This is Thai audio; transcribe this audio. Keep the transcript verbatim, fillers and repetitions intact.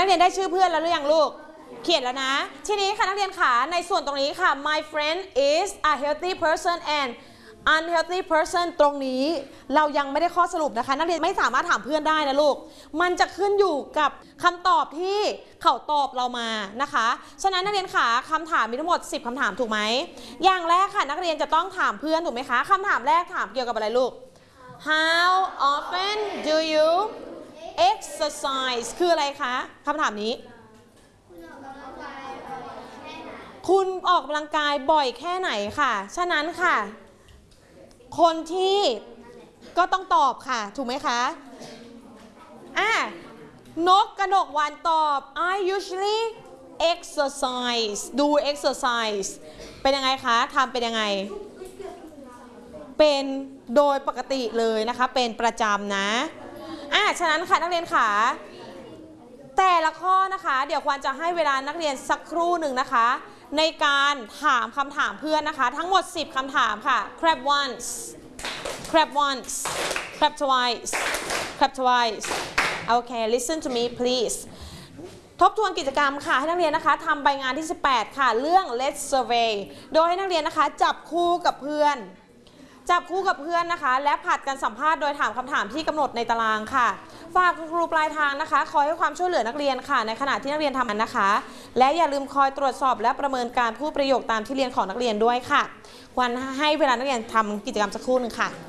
กเรียนได้ชื่อเพื่อนแล้วหรือยังลูกเขียนแล้วนะทีนี้ค่ะนักเรียนขาในส่วนตรงนี้ค่ะ my friend is a healthy person and unhealthy person ตรงนี้เรายังไม่ได้ข้อสรุปนะคะนักเรียนไม่สามารถถามเพื่อนได้นะลูกมันจะขึ้นอยู่กับคำตอบที่เขาตอบเรามานะคะฉะนั้นนักเรียนขาคำถามมีทั้งหมดสิบคำถามถูกไหมอย่างแรกค่ะนักเรียนจะต้องถามเพื่อนถูกไหมคะคำถามแรกถามเกี่ยวกับอะไรลูก how often do you exercise คืออะไรคะคำถามนี้คุณออกกำลังกายบ่อยแค่ไหนค่ะฉะนั้นค่ะคนที่ก็ต้องตอบค่ะถูกไหมคะอ่ะนกกระดกวานตอบ I usually exercise ดู exercise เป็นยังไงคะทำเป็นยังไงเป็นโดยปกติเลยนะคะเป็นประจำนะอ่ะฉะนั้นค่ะนักเรียนค่ะแต่ละข้อนะคะเดี๋ยวควรจะให้เวลานักเรียนสักครู่หนึ่งนะคะในการถามคำถามเพื่อนนะคะทั้งหมดสิบคำถามค่ะ clap once clap once clap twice clap twice okay listen to me please ทบทวนกิจกรรมค่ะให้นักเรียนนะคะทำใบงานที่สิบแปดค่ะเรื่อง let's survey โดยให้นักเรียนนะคะจับคู่กับเพื่อนจับคู่กับเพื่อนนะคะและผัดกันสัมภาษณ์โดยถามคำถามที่กำหนดในตารางค่ะฝากครูปลายทางนะคะคอยให้ความช่วยเหลือนักเรียนค่ะในขณะที่นักเรียนทำมันนะคะและอย่าลืมคอยตรวจสอบและประเมินการพูดประโยคตามที่เรียนของนักเรียนด้วยค่ะวันให้เวลานักเรียนทำกิจกรรมสักครู่หนึ่งค่ะ